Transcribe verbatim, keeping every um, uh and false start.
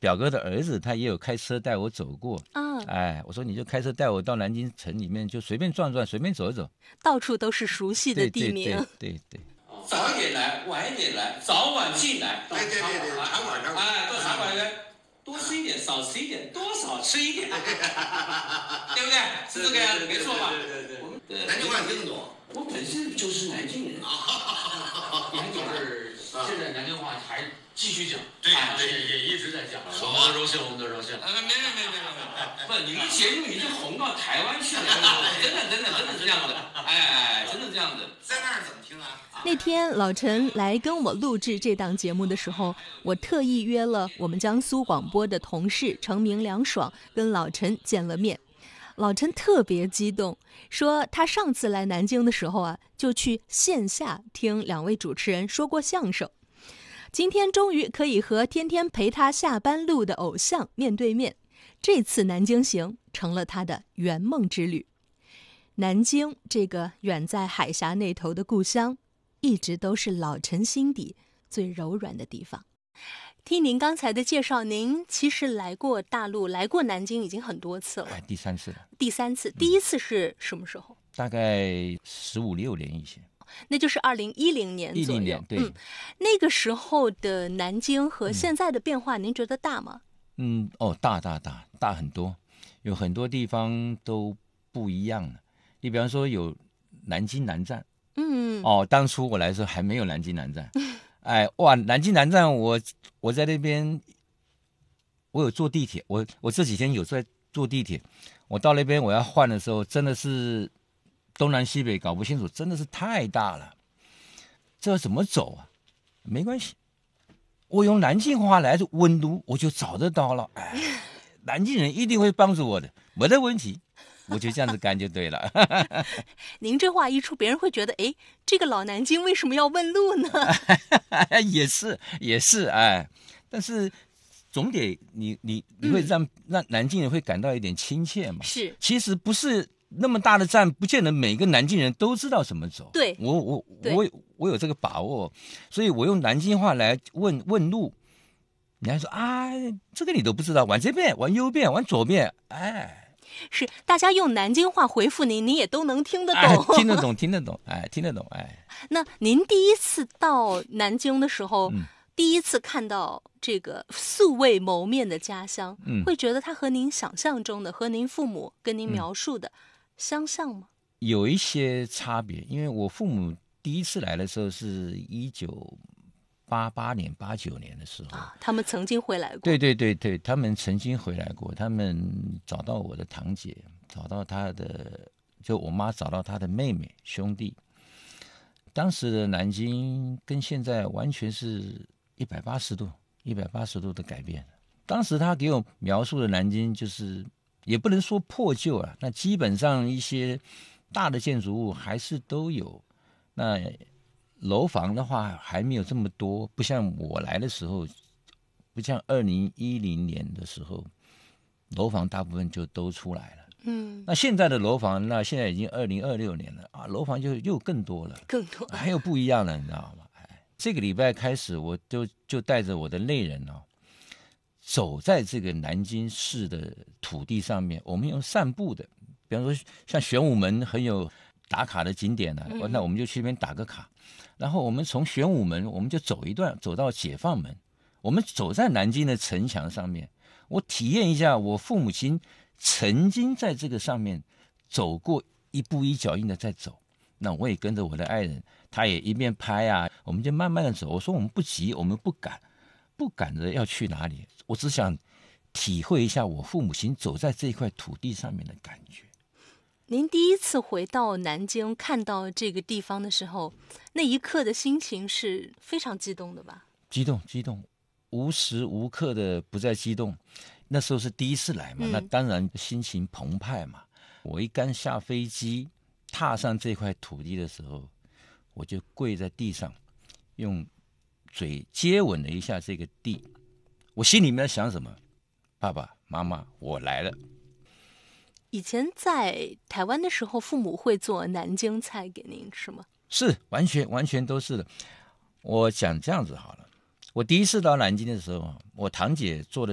表哥的儿子他也有开车带我走过啊， 哎，我说你就开车带我到南京城里面，就随便转转，随便走走， 到处都是熟悉的地名。 对对 对, 对, 对早一点来，晚一点来，早晚进来。 对对对对，茶馆这儿， 哎，到茶馆里面多吃一点，少吃一点，多少吃一点，对不对？是这个样子，没错吧？ 对对对我们对，南京话听得懂。 我本身就是南京人啊， 您就是现在南京话还继续讲， 对也也一直在讲。我们的荣幸，我们的荣幸。 呃，没没没没没，不，你们节目已经红到台湾去了，真的真的真的是这样的，哎哎，真的这样子。 在那儿怎么听啊？ 那天老陈来跟我录制这档节目的时候，我特意约了我们江苏广播的同事程明、梁爽跟老陈见了面。老陈特别激动，说他上次来南京的时候啊，就去线下听两位主持人说过相声。今天终于可以和天天陪他下班路的偶像面对面，这次南京行成了他的圆梦之旅。南京这个远在海峡那头的故乡，一直都是老陈心底最柔软的地方。听您刚才的介绍，您其实来过大陆，来过南京已经很多次了。 哎，第三次了。 第三次，第一次是什么时候？ 嗯、大概十五六年以前。 那就是二零一零年左右。 一零年，对、 嗯。那个时候的南京和现在的变化，嗯、您觉得大吗？ 嗯，哦，大大大大很多，有很多地方都不一样了。你比方说有南京南站， 嗯， 哦，当初我来的时候还没有南京南站。哎，哇，南京南站我我在那边，我有坐地铁，我我这几天有在坐地铁，我到那边我要换的时候，真的是东南西北搞不清楚，真的是太大了，这要怎么走啊？没关系，我用南京话来的温度，我就找得到了。哎，南京人一定会帮助我的，没得问题。我就这样子干就对了。 您这话一出，别人会觉得，哎，这个老南京为什么要问路呢？ 也是，也是，哎，但是总得你你你会让、嗯、让南京人会感到一点亲切嘛。 是， 其实不是那么大的站，不见得每个南京人都知道怎么走。 对， 我我我我有这个把握，所以我用南京话来问问路。你还说啊，这个你都不知道，往这边，往右边，往左边，哎。 是，大家用南京话回复您，您也都能听得懂， 哎、听得懂，听得懂，哎，听得懂，哎。 那您第一次到南京的时候， 嗯、 第一次看到这个素未谋面的家乡， 嗯、 会觉得它和您想象中的、和您父母跟您描述的、嗯、相像吗？ 有一些差别，因为我父母第一次来的时候是一九八八年、八九年的时候、 啊，他们曾经回来过。 对对对对，他们曾经回来过，他们找到我的堂姐，找到她的，就我妈找到她的妹妹兄弟。当时的南京跟现在完全是一百八十度、一百八十度的改变。当时他给我描述的南京，就是也不能说破旧啊，那基本上一些大的建筑物还是都有。那楼房的话还没有这么多，不像我来的时候，不像二零一零年的时候，楼房大部分就都出来了。 嗯， 那现在的楼房，那现在已经二零二六年了啊，楼房就又更多了， 更多， 还有不一样的，你知道吗？哎，这个礼拜开始，我就就带着我的内人哦，走在这个南京市的土地上面，我们用散步的，比方说像玄武门很有打卡的景点呢、啊嗯，那我们就去那边打个卡。然后我们从玄武门，我们就走一段，走到解放门，我们走在南京的城墙上面，我体验一下我父母亲曾经在这个上面走过，一步一脚印的在走。那我也跟着我的爱人，他也一边拍啊，我们就慢慢的走。我说我们不急，我们不赶，不赶着要去哪里，我只想体会一下我父母亲走在这块土地上面的感觉。 您第一次回到南京看到这个地方的时候，那一刻的心情是非常激动的吧？ 激动激动，无时无刻的不再激动。那时候是第一次来嘛、嗯、那当然心情澎湃嘛。我一刚下飞机踏上这块土地的时候，我就跪在地上，用嘴接吻了一下这个地。我心里面在想什么？爸爸妈妈，我来了。 以前在台湾的时候，父母会做南京菜给您吃吗？ 是，完全完全都是的。我讲这样子好了，我第一次到南京的时候，我堂姐做的